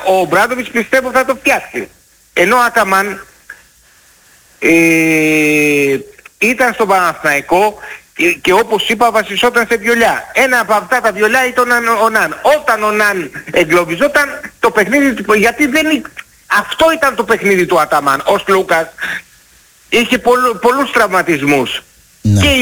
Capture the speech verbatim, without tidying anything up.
ο Ομπράντοβιτς πιστεύω θα το φτιάξει. Ενώ ο Αταμάν ε, ήταν στον Παναθηναϊκό και, και όπως είπα βασιζόταν σε βιολιά. Ένα από αυτά τα βιολιά ήταν ο Ναν. Όταν ο Ναν εγκλωβιζόταν το παιχνίδι του, γιατί δεν, αυτό ήταν το παιχνίδι του Αταμάν. Ο Σλούκας είχε πολλού, πολλούς τραυματισμούς. Ναι. Και